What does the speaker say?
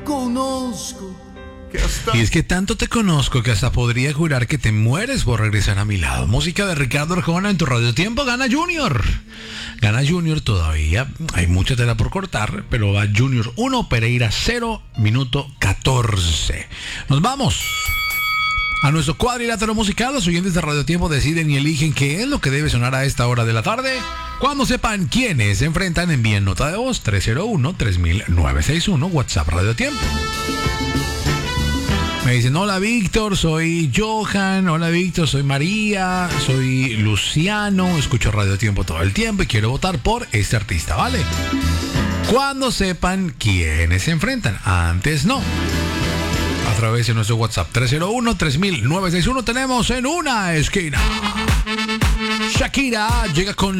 conozco. Y es que tanto te conozco que hasta podría jurar que te mueres por regresar a mi lado. Música de Ricardo Arjona en tu Radio Tiempo. Gana Junior. Gana Junior todavía. Hay mucha tela por cortar, pero va Junior 1, Pereira 0, minuto 14. Nos vamos a nuestro cuadrilátero musical. Los oyentes de Radio Tiempo deciden y eligen qué es lo que debe sonar a esta hora de la tarde. Cuando sepan quiénes se enfrentan, envíen nota de voz 301-3961, WhatsApp Radio Tiempo. Me dicen, hola Víctor, soy Johan, hola Víctor, soy María, soy Luciano, escucho Radio Tiempo todo el tiempo y quiero votar por este artista, ¿vale? Cuando sepan quiénes se enfrentan, antes no. A través de nuestro WhatsApp 301-3961 tenemos en una esquina. Shakira llega con